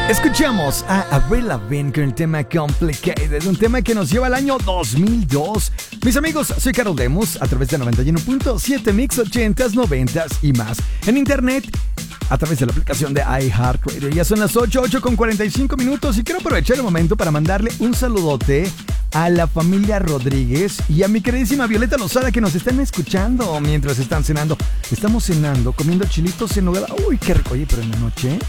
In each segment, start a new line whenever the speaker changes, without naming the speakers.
Escuchamos a Avril Lavigne con el tema Complicated, un tema que nos lleva al año 2002. Mis amigos, soy Carol Demus, a través de 91.7 Mix 80s, 90s y más. En internet, a través de la aplicación de iHeartRadio. Ya son las 8:45 y quiero aprovechar el momento para mandarle un saludote a la familia Rodríguez y a mi queridísima Violeta Lozada, que nos están escuchando mientras están cenando. Estamos cenando, comiendo chilitos en nogada. Uy, qué rico. Oye, pero en la noche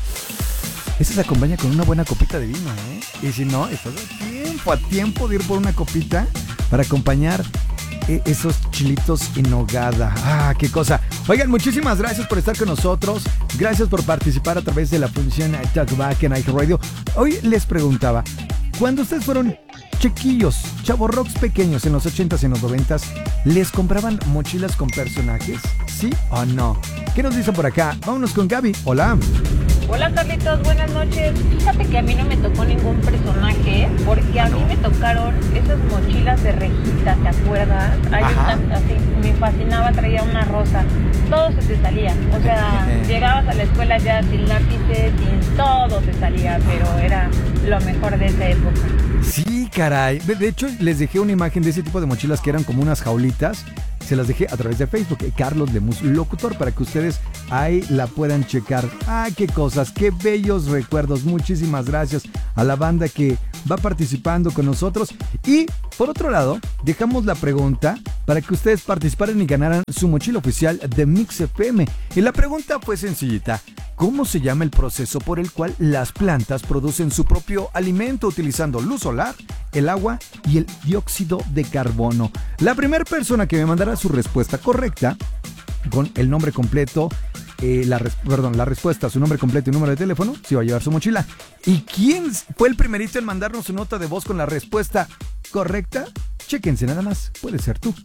eso se acompaña con una buena copita de vino, ¿eh? Y si no, estás a tiempo de ir por una copita para acompañar esos chilitos en nogada. ¡Ah, qué cosa! Oigan, muchísimas gracias por estar con nosotros. Gracias por participar a través de la función Talkback en iHeartRadio. Hoy les preguntaba, cuando ustedes fueron chiquillos, chavorrocks pequeños en los 80s y en los 90s, ¿les compraban mochilas con personajes? ¿Sí o no? ¿Qué nos dicen por acá? Vámonos con Gaby. Hola.
Hola Carlitos, buenas noches. Fíjate que a mí no me tocó ningún personaje, porque a mí me tocaron esas mochilas de rejita, ¿te acuerdas? Hay una, así, me fascinaba, traía una rosa. Todo se te salía, o sea, llegabas a la escuela ya sin lápices, sin todo se salía, pero era lo mejor de esa época.
Sí, caray. De hecho, les dejé una imagen de ese tipo de mochilas que eran como unas jaulitas. Se las dejé a través de Facebook, Carlos Lemus Locutor, para que ustedes ahí la puedan checar. ¡Ah, qué cosas! ¡Qué bellos recuerdos! Muchísimas gracias a la banda que va participando con nosotros. Y, por otro lado, dejamos la pregunta para que ustedes participaran y ganaran su mochila oficial de Mix FM. Y la pregunta fue sencillita. ¿Cómo se llama el proceso por el cual las plantas producen su propio alimento utilizando luz solar, el agua y el dióxido de carbono? La primera persona que me mandará su respuesta correcta, con el nombre completo, la respuesta, su nombre completo y número de teléfono, se va a llevar su mochila. ¿Y quién fue el primerito en mandarnos su nota de voz con la respuesta correcta? Chéquense nada más, puede ser tú.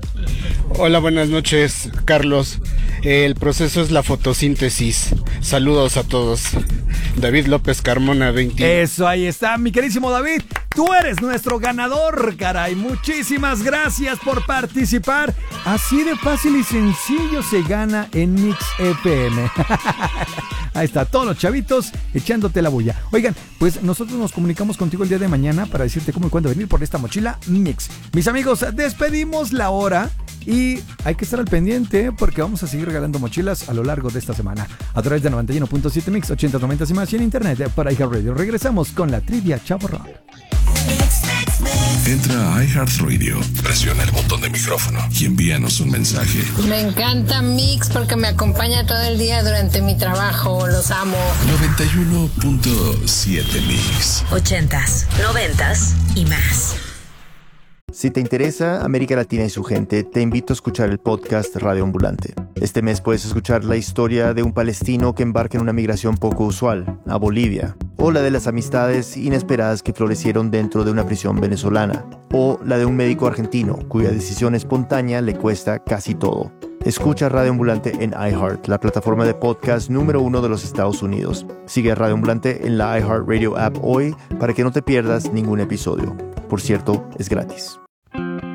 Hola, buenas noches, Carlos. El proceso es la fotosíntesis. Saludos a todos. David López Carmona, 20.
Eso, ahí está, mi queridísimo David. Tú eres nuestro ganador, caray. Muchísimas gracias por participar. Así de fácil y sencillo se gana en Mix FM. Ahí está, todos los chavitos echándote la bulla. Oigan, pues nosotros nos comunicamos contigo el día de mañana para decirte cómo y cuándo venir por esta mochila Mix. Mis amigos, despedimos la hora y hay que estar al pendiente porque vamos a seguir regalando mochilas a lo largo de esta semana a través de 91.7 Mix, 80, 90 y más y en internet para iHeartRadio. Regresamos con la trivia Chavo Rock.
Entra a iHeartRadio, presiona el botón de micrófono y envíanos un mensaje.
Me encanta Mix porque me acompaña todo el día durante mi trabajo. Los amo.
91.7 Mix.
80s, 90s y más.
Si te interesa América Latina y su gente, te invito a escuchar el podcast Radio Ambulante. Este mes puedes escuchar la historia de un palestino que embarca en una migración poco usual, a Bolivia, o la de las amistades inesperadas que florecieron dentro de una prisión venezolana, o la de un médico argentino cuya decisión espontánea le cuesta casi todo. Escucha Radio Ambulante en iHeart, la plataforma de podcast número 1 de los Estados Unidos. Sigue a Radio Ambulante en la iHeartRadio app hoy para que no te pierdas ningún episodio. Por cierto, es gratis.